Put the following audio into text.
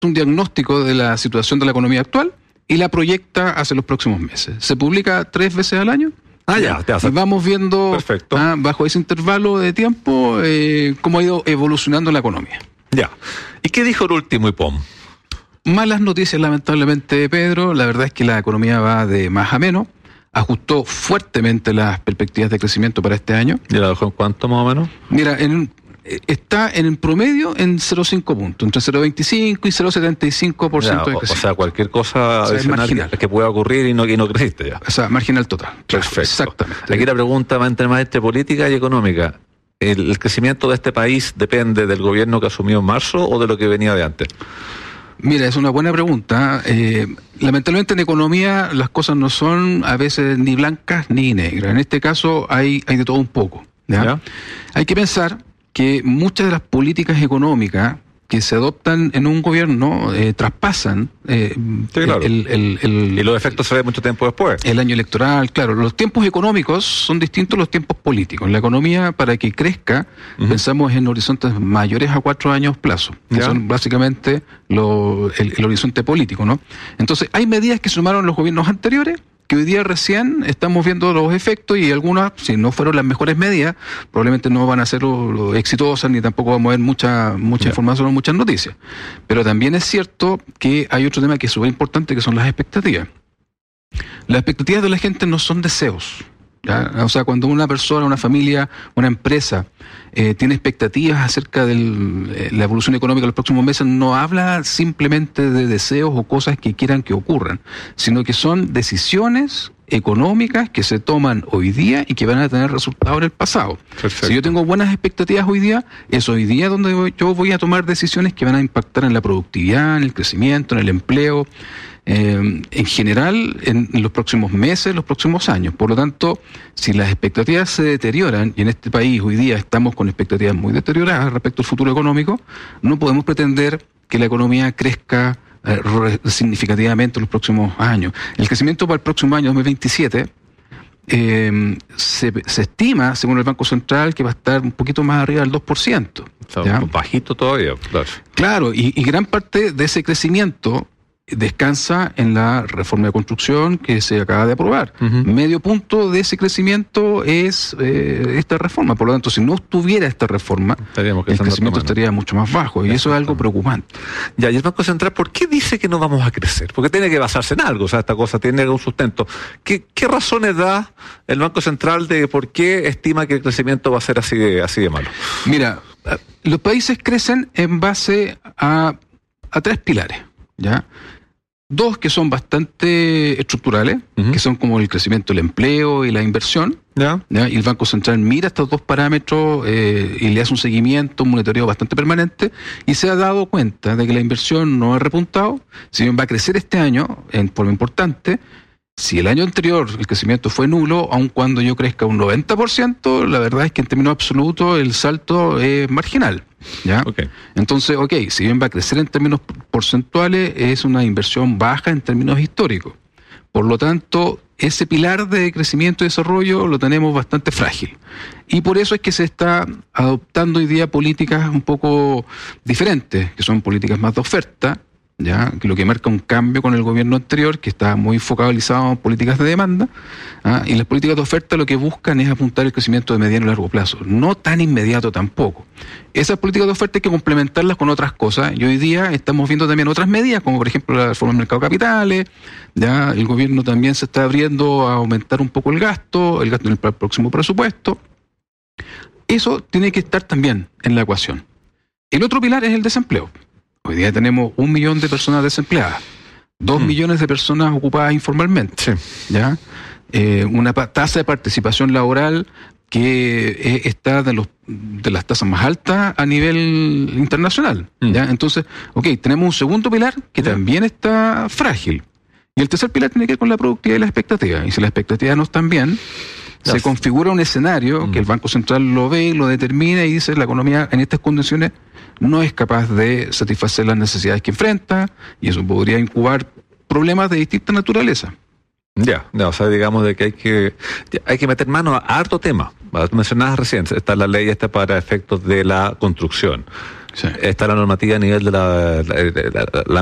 un diagnóstico de la situación de la economía actual y la proyecta hacia los próximos meses. Se publica 3 veces al año. Y vamos viendo bajo ese intervalo de tiempo cómo ha ido evolucionando la economía. Ya. ¿Y qué dijo el último IPOM? Malas noticias, lamentablemente, Pedro. La verdad es que la economía va de más a menos. Ajustó fuertemente las perspectivas de crecimiento para este año. ¿Y la dejó en cuánto más o menos? Mira, está en el promedio en 0,5 puntos, entre 0,25 y 0,75% de crecimiento. O sea, cualquier cosa adicional que pueda ocurrir y no creciste ya. O sea, marginal total. Perfecto. Exactamente. Aquí la pregunta va entre política y económica. ¿El crecimiento de este país depende del gobierno que asumió en marzo o de lo que venía de antes? Mira, es una buena pregunta. Lamentablemente en economía las cosas no son a veces ni blancas ni negras. En este caso hay de todo un poco. ¿Ya? Hay que pensar que muchas de las políticas económicas que se adoptan en un gobierno traspasan y los efectos se ven mucho tiempo después. El año electoral, claro. Los tiempos económicos son distintos a los tiempos políticos. La economía, para que crezca, pensamos en horizontes mayores a 4 años plazo, que son básicamente el horizonte político, ¿no? Entonces, hay medidas que sumaron los gobiernos anteriores, que hoy día recién estamos viendo los efectos y algunas, si no fueron las mejores medidas, probablemente no van a ser lo exitosas ni tampoco vamos a ver mucha información o muchas noticias. Pero también es cierto que hay otro tema que es súper importante, que son las expectativas. Las expectativas de la gente no son deseos. ¿Ya? O sea, cuando una persona, una familia, una empresa tiene expectativas acerca de la evolución económica de los próximos meses, no habla simplemente de deseos o cosas que quieran que ocurran, sino que son decisiones económicas que se toman hoy día y que van a tener resultados en el pasado. Perfecto. Si yo tengo buenas expectativas hoy día, es hoy día donde yo voy a tomar decisiones que van a impactar en la productividad, en el crecimiento, en el empleo, en general, en los próximos meses, los próximos años. Por lo tanto, si las expectativas se deterioran, y en este país hoy día estamos con expectativas muy deterioradas respecto al futuro económico, no podemos pretender que la economía crezca significativamente en los próximos años. El crecimiento para el próximo año 2027 se estima, según el Banco Central, que va a estar un poquito más arriba del 2%. O sea, bajito todavía. Claro, y gran parte de ese crecimiento descansa en la reforma de construcción que se acaba de aprobar. Medio punto de ese crecimiento es esta reforma. Por lo tanto, si no estuviera esta reforma, el crecimiento estaría mucho más bajo. Y eso es algo preocupante. Ya, y el Banco Central, ¿por qué dice que no vamos a crecer? Porque tiene que basarse en algo. O sea, esta cosa tiene un sustento. ¿Qué razones da el Banco Central de por qué estima que el crecimiento va a ser así de malo? Mira, los países crecen en base a 3 pilares, ¿ya? 2 que son bastante estructurales, que son como el crecimiento del empleo y la inversión. ¿Ya? Y el Banco Central mira estos 2 parámetros y le hace un seguimiento, un monitoreo bastante permanente, y se ha dado cuenta de que la inversión no ha repuntado, si bien va a crecer este año en forma importante. Si el año anterior el crecimiento fue nulo, aun cuando yo crezca un 90%, la verdad es que en términos absolutos el salto es marginal. ¿Ya? Entonces, si bien va a crecer en términos porcentuales, es una inversión baja en términos históricos. Por lo tanto, ese pilar de crecimiento y desarrollo lo tenemos bastante frágil. Y por eso es que se está adoptando hoy día políticas un poco diferentes, que son políticas más de oferta, ¿ya? Que lo que marca un cambio con el gobierno anterior, que está muy focalizado en políticas de demanda, y las políticas de oferta lo que buscan es apuntar el crecimiento de mediano y largo plazo, no tan inmediato tampoco. Esas políticas de oferta hay que complementarlas con otras cosas, y hoy día estamos viendo también otras medidas, como por ejemplo la reforma del mercado de capitales. Ya el gobierno también se está abriendo a aumentar un poco el gasto en el próximo presupuesto. Eso tiene que estar también en la ecuación. El otro pilar es el desempleo. Hoy día tenemos 1 millón de personas desempleadas, 2 millones de personas ocupadas informalmente, ¿ya? Una tasa de participación laboral que está de las tasas más altas a nivel internacional, ¿ya? Entonces, tenemos un segundo pilar que también está frágil. Y el tercer pilar tiene que ver con la productividad y la expectativa. Y si las expectativas no están bien, se configura un escenario que el Banco Central lo ve, lo determina y dice: la economía en estas condiciones no es capaz de satisfacer las necesidades que enfrenta, y eso podría incubar problemas de distinta naturaleza. O sea, digamos de que hay que meter mano a harto tema. Mencionabas recién, está la ley para efectos de la construcción. Sí. Está la normativa a nivel de la